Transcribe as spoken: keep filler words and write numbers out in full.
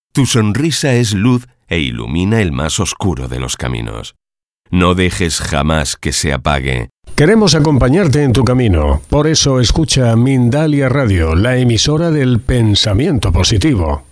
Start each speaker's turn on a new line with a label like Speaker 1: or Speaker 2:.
Speaker 1: Tu sonrisa es luz e ilumina el más oscuro de los caminos. No dejes jamás que se apague.
Speaker 2: Queremos acompañarte en tu camino. Por eso escucha Mindalia Radio, la emisora del pensamiento positivo.